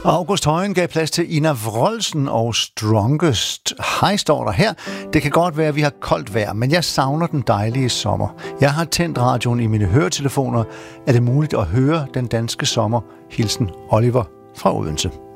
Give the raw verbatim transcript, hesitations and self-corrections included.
August Højen gav plads til Ina Wroldsen og Strongest. Hej, står der her. Det kan godt være, at vi har koldt vejr, men jeg savner den dejlige sommer. Jeg har tændt radioen i mine høretelefoner. Er det muligt at høre den danske sommer? Hilsen Oliver fra Odense.